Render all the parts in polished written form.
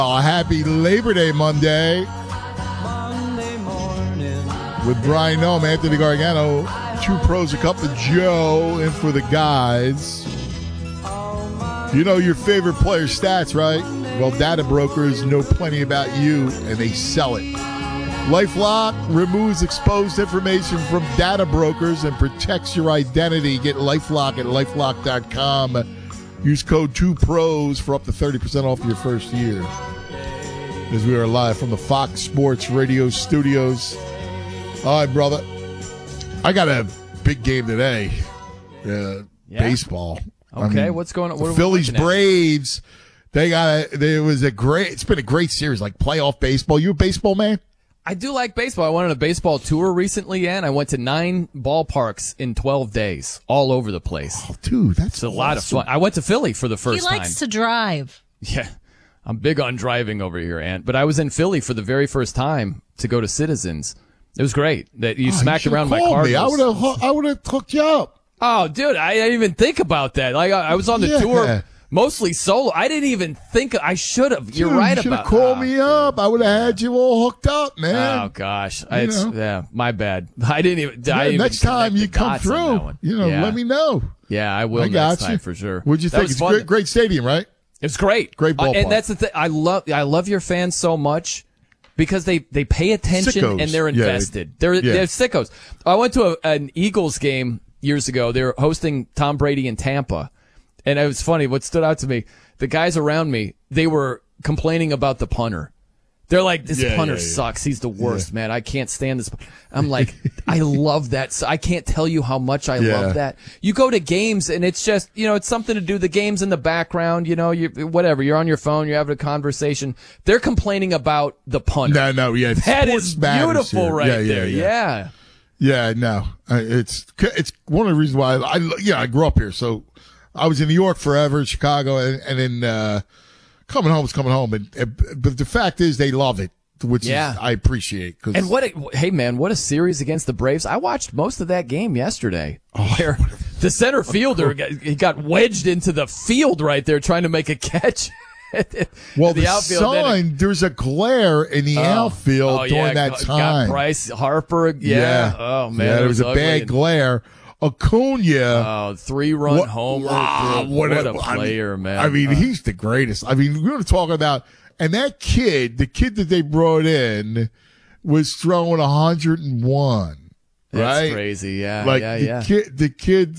Happy Labor Day Monday. With Brian Noam, Anthony Gargano, two pros, a cup of Joe, in for the guys. You know your favorite player stats, right? Well, data brokers know plenty about you, and they sell it. LifeLock removes exposed information from data brokers and protects your identity. Get LifeLock at LifeLock.com. Use code 2PROS for up to 30% off your first year. As we are live from the Fox Sports Radio studios. All right, brother. I got a big game today. Baseball. Okay, what's going on? What the Phillies Braves. It's been a great series, like playoff baseball. You a baseball man? I do like baseball. I went on a baseball tour recently, and I went to 9 ballparks in 12 days, all over the place. Oh, dude, that's a lot of fun. I went to Philly for the first time. He likes to drive. Yeah, I'm big on driving over here, Ant. But I was in Philly for the very first time to go to Citizens. It was great. That you smacked around my car. I would have hooked you up. Oh, dude, I didn't even think about that. Like I was on the tour. Mostly solo. I didn't even think I should have. You're right about that. You should have called me up. I would have had you all hooked up, man. Oh gosh, my bad. I didn't even. Next time you come through, let me know. Yeah, I will next time for sure. What'd you think? It's a great stadium, right? It's great. Great ballpark. And that's the thing. I love your fans so much because they pay attention sickos. And they're invested. They're sickos. I went to an Eagles game years ago. They were hosting Tom Brady in Tampa. And it was funny. What stood out to me, the guys around me, they were complaining about the punter. They're like, this punter sucks. He's the worst, man. I can't stand this. I'm like, I love that. I can't tell you how much I love that. You go to games and it's just, it's something to do. The game's in the background, whatever. You're on your phone. You're having a conversation. They're complaining about the punter. No, yeah. That is beautiful right there. Yeah. Yeah, no. It's one of the reasons why I grew up here. So I was in New York forever, Chicago, and then coming home is coming home. But the fact is, they love it, which I appreciate. And hey man, what a series against the Braves! I watched most of that game yesterday, where the center fielder got wedged into the field right there, trying to make a catch. Well, the outfield, there's a glare in the outfield during that time. Got Bryce Harper, Oh man, there was a bad glare. Acuna. 3-run homer. Wow, what a player, man. I mean, he's the greatest. I mean, we were talking about, and that kid, the kid that they brought in, was throwing 101. That's right? crazy, yeah. The kid,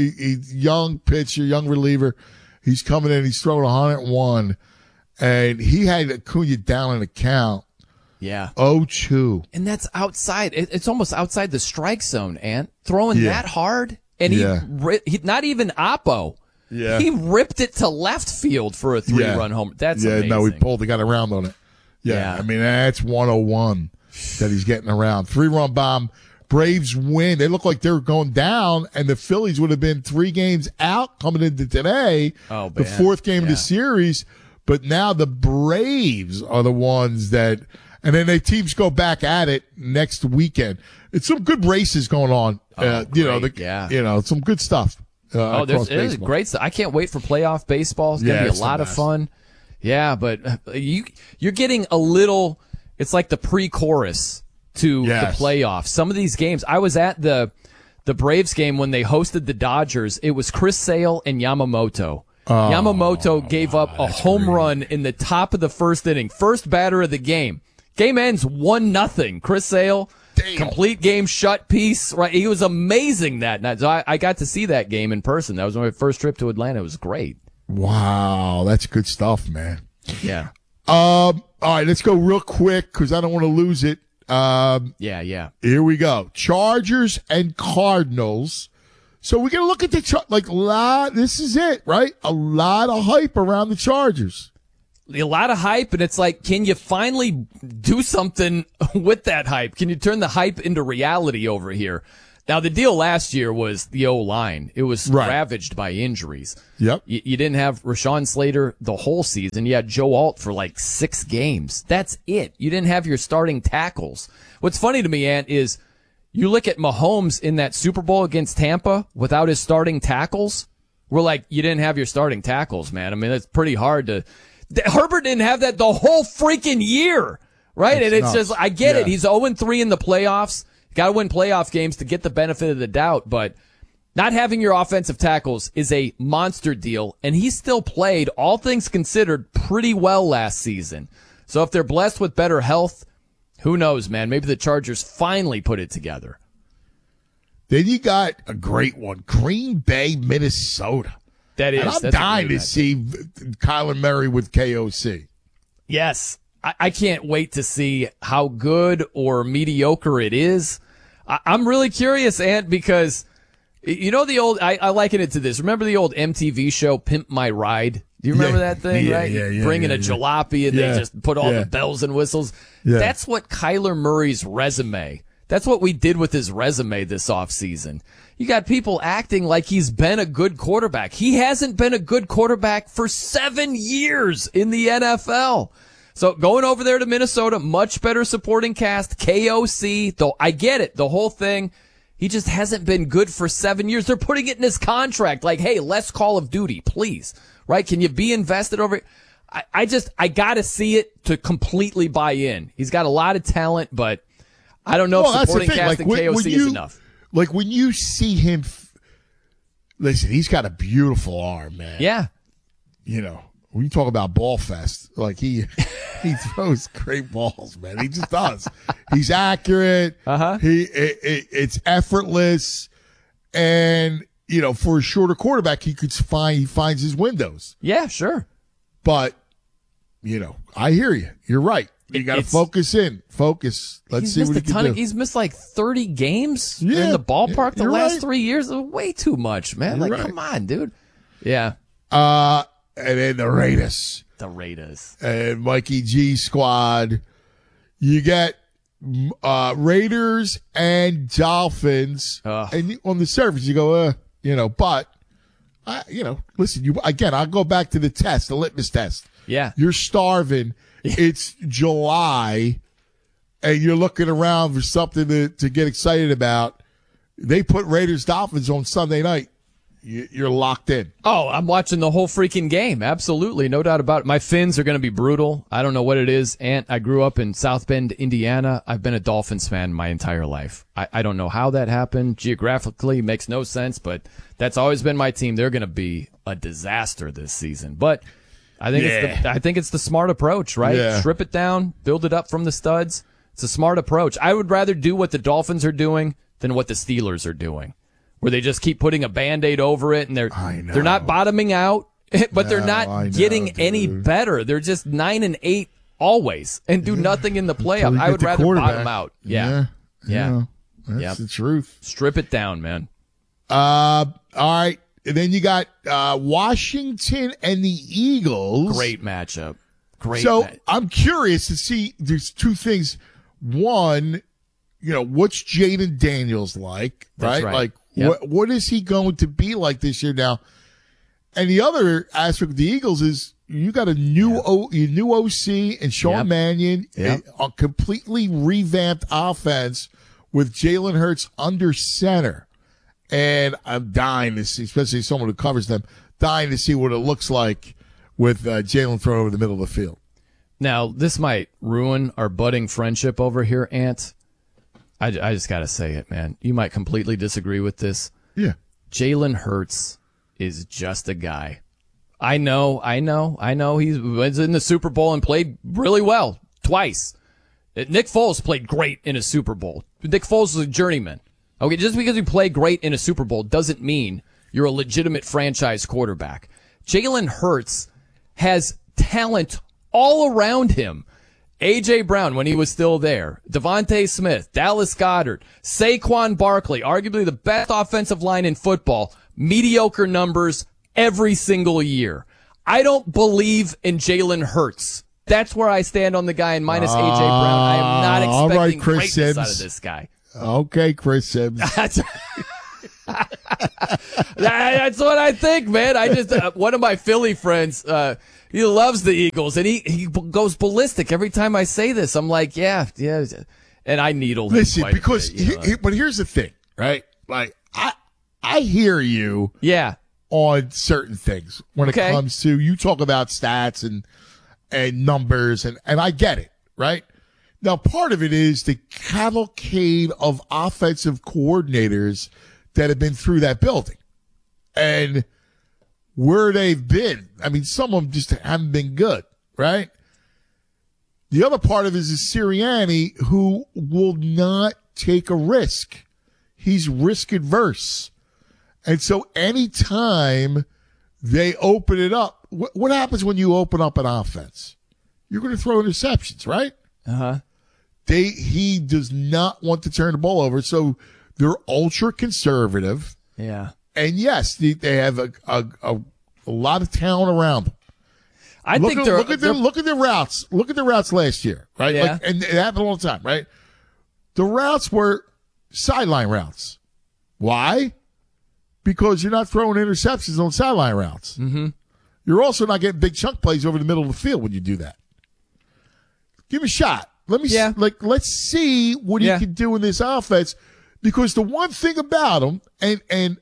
young pitcher, young reliever, he's coming in, he's throwing 101, and he had Acuna down in the count. Yeah. 0-2. And that's outside. It's almost outside the strike zone, Ant. Throwing that hard. And he not even Oppo. Yeah. He ripped it to left field for a 3-run homer. That's amazing. No, he got around on it. Yeah. I mean, that's 101 that he's getting around. 3-run bomb. Braves win. They look like they're going down, and the Phillies would have been 3 games out coming into today. Oh, the 4th game of the series. But now the Braves are the ones that – and then the teams go back at it next weekend. It's some good races going on. Some good stuff. There's great stuff. I can't wait for playoff baseball. It's going to be a lot of fun. Yeah, but you're getting a little, it's like the pre-chorus to the playoffs. Some of these games, I was at the Braves game when they hosted the Dodgers. It was Chris Sale and Yamamoto. Yamamoto gave up a home run in the top of the first inning. First batter of the game. Game ends 1-0. Chris Sale, complete game shut piece. Right, he was amazing that night. So I got to see that game in person. That was my first trip to Atlanta. It was great. Wow, that's good stuff, man. Yeah. All right, let's go real quick because I don't want to lose it. Yeah. Here we go. Chargers and Cardinals. So we're gonna look at this is it, right? A lot of hype around the Chargers. A lot of hype, and it's like, can you finally do something with that hype? Can you turn the hype into reality over here? Now, the deal last year was the O-line. It was ravaged by injuries. Yep. You didn't have Rashawn Slater the whole season. You had Joe Alt for 6 games. That's it. You didn't have your starting tackles. What's funny to me, Ant, is you look at Mahomes in that Super Bowl against Tampa without his starting tackles. We're like, you didn't have your starting tackles, man. I mean, it's pretty hard to Herbert didn't have that the whole freaking year, right? And it's nuts. just, I get it. He's 0-3 in the playoffs. Got to win playoff games to get the benefit of the doubt, but not having your offensive tackles is a monster deal, and he still played, all things considered, pretty well last season. So if they're blessed with better health, who knows, man? Maybe the Chargers finally put it together. Then you got a great one, Green Bay, Minnesota. That is. And I'm dying to see Kyler Murray with KOC. Yes. I can't wait to see how good or mediocre it is. I'm really curious, Ant, because you know the old, I liken it to this. Remember the old MTV show, Pimp My Ride? Do you remember that thing, right? Bringing a jalopy and they just put all the bells and whistles. Yeah. That's what Kyler Murray's resume. That's what we did with his resume this offseason. You got people acting like he's been a good quarterback. He hasn't been a good quarterback for 7 years in the NFL. So going over there to Minnesota, much better supporting cast, KOC, though I get it, the whole thing. He just hasn't been good for 7 years. They're putting it in his contract. Like, hey, less Call of Duty, please. Right? Can you be invested over? I gotta see it to completely buy in. He's got a lot of talent, but I don't know if supporting cast and KOC is enough. Like when you see him, listen, he's got a beautiful arm, man. Yeah. You know, when you talk about ball fest, like he throws great balls, man. He just does. He's accurate. It's effortless, and you know, for a shorter quarterback, he finds his windows. Yeah, sure. But you know, I hear you. You're right. You got to focus. Let's see what he can do. He's missed like 30 games in the ballpark the last 3 years. Way too much, man. You're come on, dude. Yeah. And then the Raiders. And Mikey G squad. You get Raiders and Dolphins. And on the surface, you go, but, listen, I'll go back to the litmus test. Yeah. You're starving. It's July, and you're looking around for something to get excited about. They put Raiders-Dolphins on Sunday night. You're locked in. Oh, I'm watching the whole freaking game. Absolutely. No doubt about it. My Fins are going to be brutal. I don't know what it is. I grew up in South Bend, Indiana. I've been a Dolphins fan my entire life. I don't know how that happened. Geographically, makes no sense, but that's always been my team. They're going to be a disaster this season. But I think it's the smart approach, right? Yeah. Strip it down, build it up from the studs. It's a smart approach. I would rather do what the Dolphins are doing than what the Steelers are doing, where they just keep putting a Band-Aid over it and they're not bottoming out, but they're not getting any better. They're just 9-8 always and do nothing in the playoff. I would rather bottom out. Yeah. That's the truth. Strip it down, man. All right. And then you got Washington and the Eagles. Great matchup. I'm curious to see, there's two things. One, what's Jaden Daniels like, right? Right. Like, what is he going to be like this year now? And the other aspect of the Eagles is you got a new OC and Sean Mannion, a completely revamped offense with Jalen Hurts under center. And I'm dying to see, especially someone who covers them, dying to see what it looks like with Jalen thrown over the middle of the field. Now, this might ruin our budding friendship over here, Ant. I just got to say it, man. You might completely disagree with this. Yeah. Jalen Hurts is just a guy. I know. He was in the Super Bowl and played really well twice. Nick Foles played great in a Super Bowl. Nick Foles is a journeyman. Okay, just because you play great in a Super Bowl doesn't mean you're a legitimate franchise quarterback. Jalen Hurts has talent all around him. A.J. Brown, when he was still there, Devontae Smith, Dallas Goedert, Saquon Barkley, arguably the best offensive line in football, mediocre numbers every single year. I don't believe in Jalen Hurts. That's where I stand on the guy, and minus A.J. Brown. I am not expecting greatness out of this guy. Okay, Chris Sims. That's what I think, man. I just one of my Philly friends, he loves the Eagles, and he goes ballistic every time I say this. I'm like, yeah, and I needle him. Listen, because but here's the thing, right? Like I hear you, yeah, on certain things when it comes to you talk about stats and and numbers, and I get it, right? Now, part of it is the cavalcade of offensive coordinators that have been through that building and where they've been. I mean, some of them just haven't been good, right? The other part of it is Sirianni, who will not take a risk. He's risk adverse. And so anytime they open it up, what happens when you open up an offense? You're going to throw interceptions, right? Uh-huh. He does not want to turn the ball over, so they're ultra conservative. Yeah. And yes, they have a lot of talent around them. Look at their routes. Look at the routes last year, right? Yeah. And it happened all the time, right? The routes were sideline routes. Why? Because you're not throwing interceptions on sideline routes. Mm-hmm. You're also not getting big chunk plays over the middle of the field when you do that. Give him a shot. Let's see what he can do in this offense. Because the one thing about him, and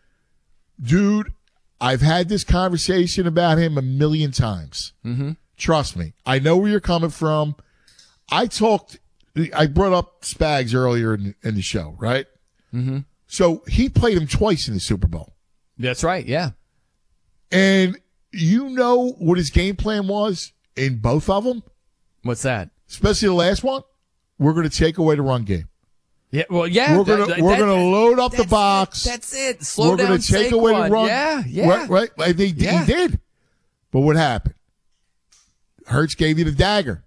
dude, I've had this conversation about him a million times. Mm-hmm. Trust me. I know where you're coming from. I brought up Spags earlier in the show, right? Mm-hmm. So he played him twice in the Super Bowl. That's right, yeah. And you know what his game plan was in both of them? What's that? Especially the last one. We're going to take away the run game. Yeah, well, yeah. We're going to load up the box. That's it. Slow we're down. We're going to take away the run. Yeah. Right. He did. But what happened? Hurts gave you the dagger.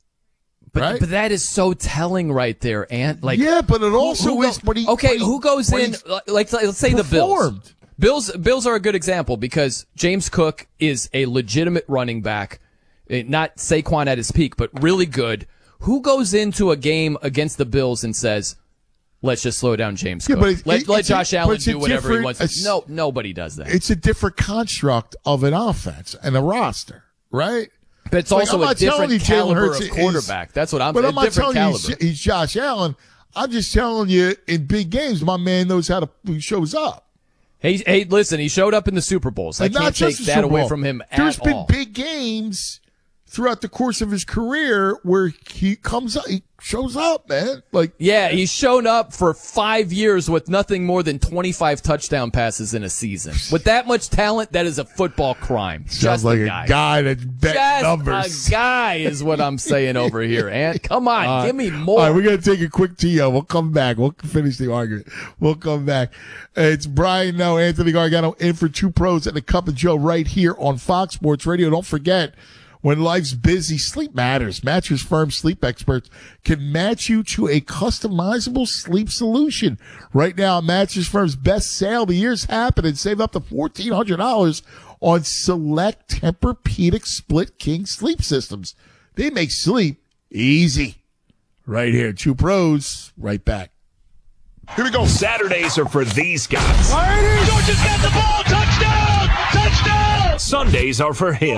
But that is so telling right there, Ant. Like, yeah, but it also is. Who goes in? Like, let's say performed. the Bills are a good example because James Cook is a legitimate running back, not Saquon at his peak, but really good. Who goes into a game against the Bills and says, "Let's just slow down James Cook. Let Josh Allen do whatever he wants"? No, nobody does that. It's a different construct of an offense and a roster, right? But it's also a different caliber of quarterback. That's what I'm saying. But I'm not telling you he's Josh Allen. I'm just telling you in big games, my man knows he shows up. Hey, listen, he showed up in the Super Bowls. I can't take that away from him at all. There's been big games throughout the course of his career where he shows up, man. He's shown up for 5 years with nothing more than 25 touchdown passes in a season. With that much talent, that is a football crime. Sounds like a guy that's betting numbers. Just a guy is what I'm saying over here, Ant. Come on, give me more. All right, we're going to take a quick TO. We'll come back. We'll finish the argument. We'll come back. It's Brian Noe, Anthony Gargano in for Two Pros and a Cup of Joe right here on Fox Sports Radio. Don't forget, when life's busy, sleep matters. Mattress Firm sleep experts can match you to a customizable sleep solution. Right now, Mattress Firm's best sale of the year's happening. Save up to $1,400 on select Tempur-Pedic split king sleep systems. They make sleep easy. Right here, Two Pros. Right back. Here we go. Saturdays are for these guys. Georgia's got the ball. Touchdown! Touchdown! Sundays are for him.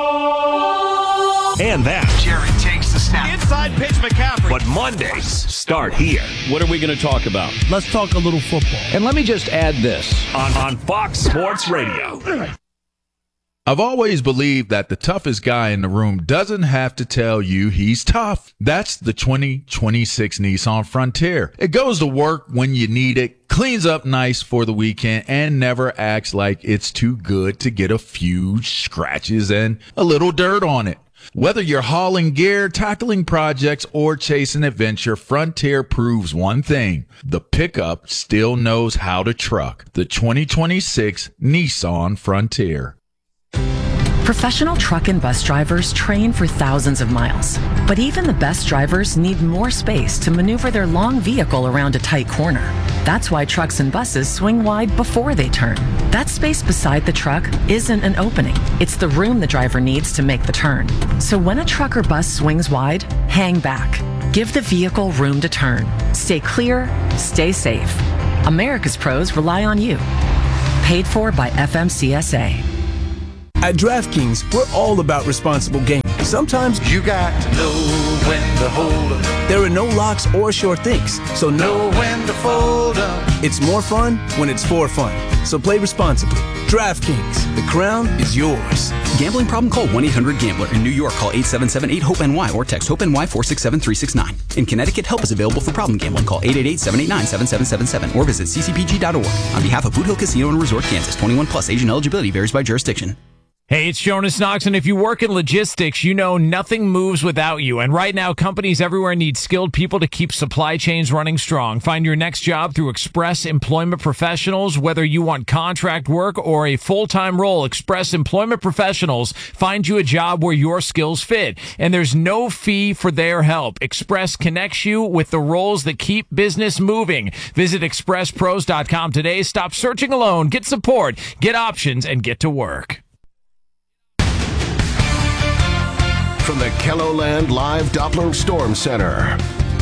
And that. Jerry takes the snap. Inside pitch, McCaffrey. But Mondays start here. What are we going to talk about? Let's talk a little football. And let me just add this. On Fox Sports Radio. I've always believed that the toughest guy in the room doesn't have to tell you he's tough. That's the 2026 Nissan Frontier. It goes to work when you need it, cleans up nice for the weekend, and never acts like it's too good to get a few scratches and a little dirt on it. Whether you're hauling gear, tackling projects, or chasing adventure, Frontier proves one thing. The pickup still knows how to truck. The 2026 Nissan Frontier. Professional truck and bus drivers train for thousands of miles. But even the best drivers need more space to maneuver their long vehicle around a tight corner. That's why trucks and buses swing wide before they turn. That space beside the truck isn't an opening. It's the room the driver needs to make the turn. So when a truck or bus swings wide, hang back. Give the vehicle room to turn. Stay clear, stay safe. America's pros rely on you. Paid for by FMCSA. At DraftKings, we're all about responsible gaming. Sometimes you got to know when to hold up. There are no locks or sure things, so know when to fold up. It's more fun when it's for fun. So play responsibly. DraftKings, the crown is yours. Gambling problem? Call 1-800-GAMBLER. In New York, call 877-8-HOPE-NY or text HOPE-NY 467-369. In Connecticut, help is available for problem gambling. Call 888-789-7777 or visit ccpg.org. On behalf of Boot Hill Casino and Resort, Kansas, 21 plus, age and eligibility varies by jurisdiction. Hey, it's Jonas Knox, and if you work in logistics, you know nothing moves without you. And right now, companies everywhere need skilled people to keep supply chains running strong. Find your next job through Express Employment Professionals. Whether you want contract work or a full-time role, Express Employment Professionals find you a job where your skills fit. And there's no fee for their help. Express connects you with the roles that keep business moving. Visit expresspros.com today. Stop searching alone. Get support, get options, and get to work. From the KELOLAND Live Doppler Storm Center.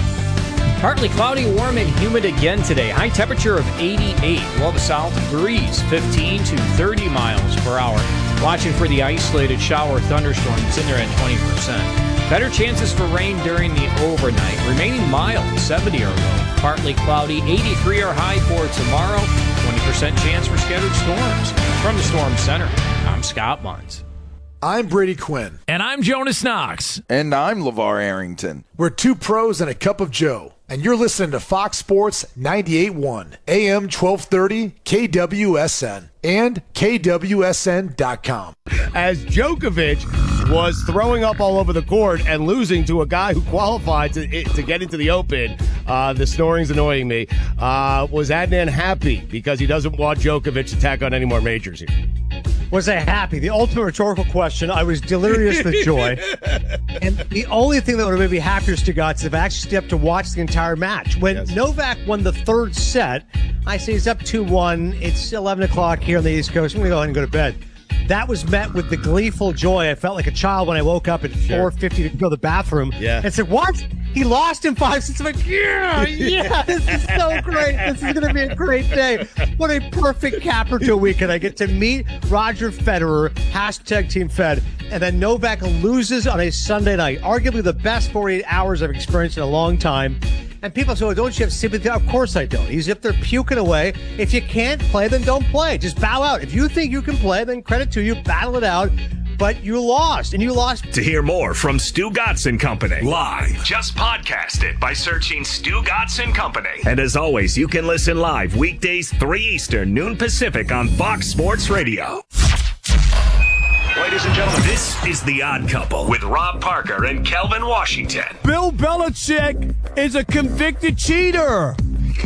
Partly cloudy, warm, and humid again today. High temperature of 88. We'll have a south breeze, 15 to 30 miles per hour. Watching for the isolated shower thunderstorms in there at 20%. Better chances for rain during the overnight. Remaining mild, 70 or low. Partly cloudy, 83 or high for tomorrow. 20% chance for scattered storms. From the Storm Center, I'm Scott Munz. I'm Brady Quinn. And I'm Jonas Knox. And I'm LeVar Arrington. We're two pros and a cup of Joe. And you're listening to Fox Sports 98.1, AM 1230, KWSN, and KWSN.com. As Djokovic was throwing up all over the court and losing to a guy who qualified to get into the Open, the snoring's annoying me, was Adnan happy because he doesn't want Djokovic to tack on any more majors here? Was I happy? The ultimate rhetorical question. I was delirious with joy. And the only thing that would have made me happier to God is if I actually stepped to watch the entire match. When Novak won the third set, I say he's up 2-1. It's 11 o'clock here on the East Coast. I'm going to go ahead and go to bed. That was met with the gleeful joy. I felt like a child when I woke up at 4:50 to go to the bathroom. And said, what? He lost in 5 sets. I'm like, yeah, this is so great. This is going to be a great day. What a perfect capper to a weekend. I get to meet Roger Federer, hashtag Team Fed, and then Novak loses on a Sunday night. Arguably the best 48 hours I've experienced in a long time. And people say, well, don't you have sympathy? Of course I don't. He's if they're puking away. If you can't play, then don't play. Just bow out. If you think you can play, then credit to you. Battle it out. But you lost, and you lost. To hear more from Stu Gatz and Company live, just podcast it by searching Stu Gatz and Company. And as always, you can listen live weekdays 3 Eastern, noon Pacific on Fox Sports Radio. Ladies and gentlemen, this is The Odd Couple with Rob Parker and Kelvin Washington. Bill Belichick is a convicted cheater.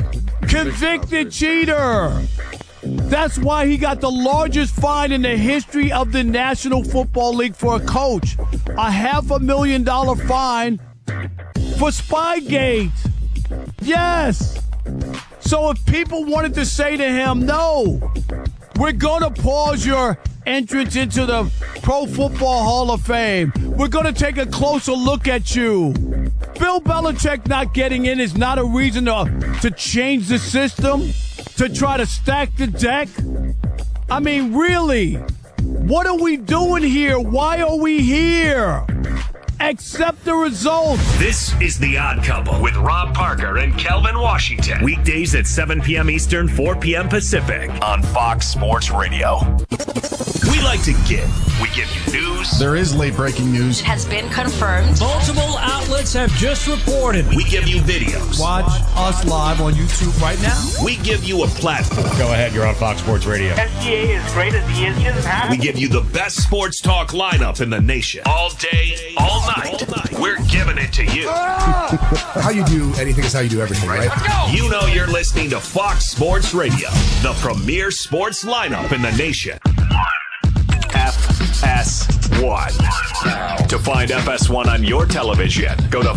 Convicted cheater. That's why he got the largest fine in the history of the National Football League for a coach. A $500,000 fine for Spygate. Yes. So if people wanted to say to him, no, we're going to pause your entrance into the Pro Football Hall of Fame. We're going to take a closer look at you. Bill Belichick not getting in is not a reason to change the system, to try to stack the deck. I mean, really, what are we doing here? Why are we here? Accept the results. This is The Odd Couple with Rob Parker and Kelvin Washington. Weekdays at 7 p.m. Eastern, 4 p.m. Pacific on Fox Sports Radio. We like to give. We give you news. There is late breaking news. It has been confirmed. Multiple outlets have just reported. We give you videos. Watch us live on YouTube right now. We give you a platform. Go ahead, you're on Fox Sports Radio. SGA is great as he is. He doesn't have We give you the best sports talk lineup in the nation. All day, all night. We're giving it to you. How you do anything is how you do everything, right? You know you're listening to Fox Sports Radio, the premier sports lineup in the nation. FS1. To find FS1 on your television, go to